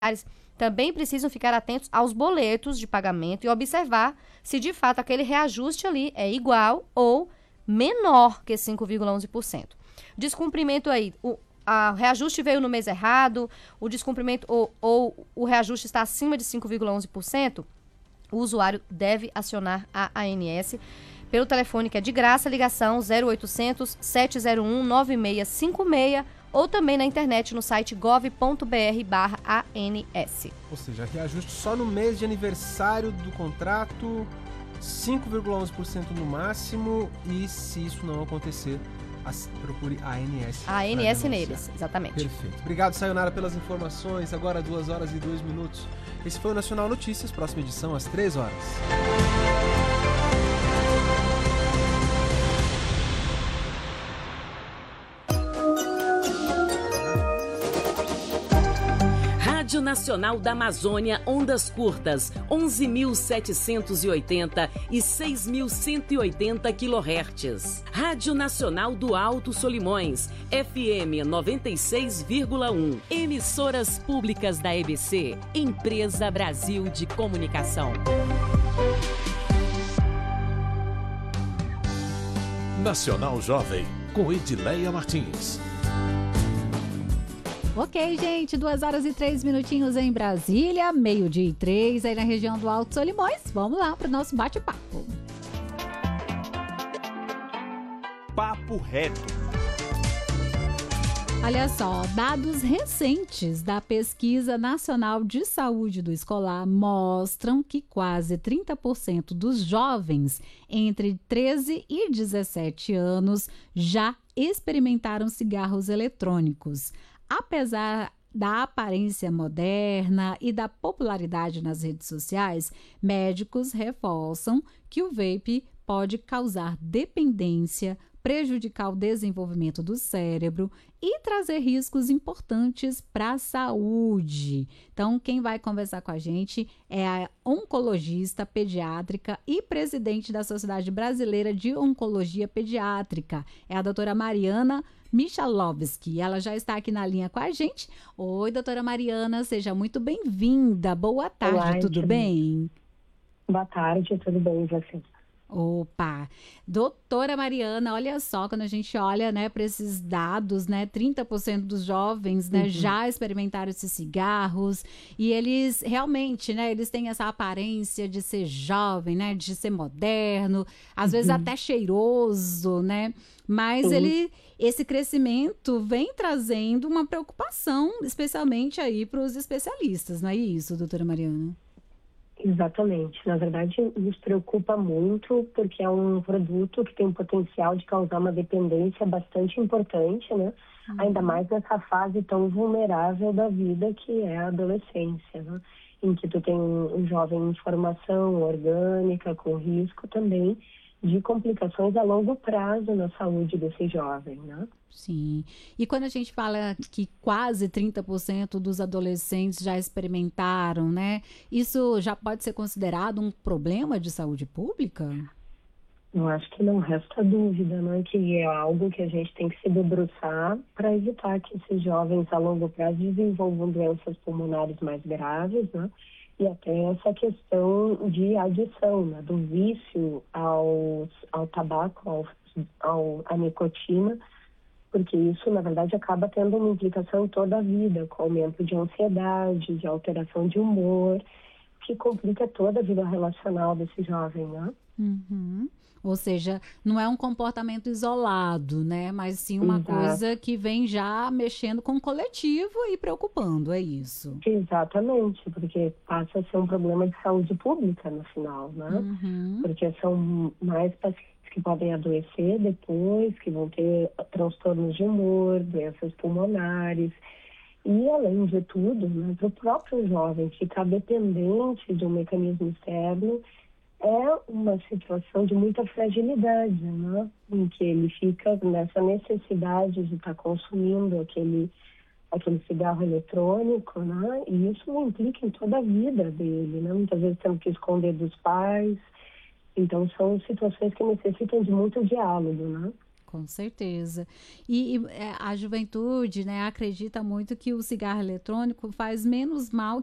também precisam ficar atentos aos boletos de pagamento e observar se de fato aquele reajuste ali é igual ou menor que 5,11%. Descumprimento aí, o reajuste veio no mês errado, o descumprimento ou o reajuste está acima de 5,11%, o usuário deve acionar a ANS pelo telefone que é de graça, ligação 0800 701 9656 ou também na internet no site gov.br/ANS. Ou seja, reajuste só no mês de aniversário do contrato, 5,11% no máximo, e se isso não acontecer, procure a ANS. A ANS neles, exatamente. Perfeito. Obrigado, Sayonara, pelas informações. Agora 2h02. Esse foi o Nacional Notícias, próxima edição às 3h. Rádio Nacional da Amazônia, ondas curtas, 11.780 e 6.180 kHz. Rádio Nacional do Alto Solimões, FM 96,1. Emissoras públicas da EBC, Empresa Brasil de Comunicação. Nacional Jovem, com Edileia Martins. Ok, gente, 2h03 em Brasília, 12h03 aí na região do Alto Solimões. Vamos lá para o nosso bate-papo. Papo Reto. Olha só, dados recentes da Pesquisa Nacional de Saúde do Escolar mostram que quase 30% dos jovens entre 13 e 17 anos já experimentaram cigarros eletrônicos. Apesar da aparência moderna e da popularidade nas redes sociais, médicos reforçam que o vape pode causar dependência, prejudicar o desenvolvimento do cérebro e trazer riscos importantes para a saúde. Então, quem vai conversar com a gente é a oncologista pediátrica e presidente da Sociedade Brasileira de Oncologia Pediátrica, é a doutora Mariana Michalovski. Ela já está aqui na linha com a gente. Oi, doutora Mariana, seja muito bem-vinda. Boa tarde, olá, tudo bem? Boa tarde, tudo bem, e você? Opa! Doutora Mariana, olha só, quando a gente olha, né, para esses dados, né, 30% dos jovens, né, já experimentaram esses cigarros e eles realmente, né, eles têm essa aparência de ser jovem, né, de ser moderno, às vezes até cheiroso, né, mas esse crescimento vem trazendo uma preocupação, especialmente aí para os especialistas, não é isso, doutora Mariana? Exatamente. Na verdade, nos preocupa muito porque é um produto que tem o potencial de causar uma dependência bastante importante, né? Ainda mais nessa fase tão vulnerável da vida que é a adolescência, né? Em que tu tem um jovem em formação orgânica, com risco também de complicações a longo prazo na saúde desse jovem, né? Sim. E quando a gente fala que quase 30% dos adolescentes já experimentaram, né? Isso já pode ser considerado um problema de saúde pública? Eu acho que não resta dúvida, né? Que é algo que a gente tem que se debruçar para evitar que esses jovens a longo prazo desenvolvam doenças pulmonares mais graves, né? E até essa questão de adição, né? Do vício ao tabaco, à nicotina, porque isso, na verdade, acaba tendo uma implicação toda a vida, com aumento de ansiedade, de alteração de humor, que complica toda a vida relacional desse jovem, né? Ou seja, não é um comportamento isolado, né? Mas sim uma coisa que vem já mexendo com o coletivo e preocupando, é isso? Exatamente, porque passa a ser um problema de saúde pública no final, né? Porque são mais pacientes que podem adoecer depois, que vão ter transtornos de humor, doenças pulmonares. E, além de tudo, né, para o próprio jovem ficar dependente de um mecanismo externo, é uma situação de muita fragilidade, né? Em que ele fica nessa necessidade de estar consumindo aquele cigarro eletrônico, né? E isso implica em toda a vida dele, né? Muitas vezes tendo que esconder dos pais. Então, são situações que necessitam de muito diálogo, né? Com certeza. E a juventude, né, acredita muito que o cigarro eletrônico faz menos mal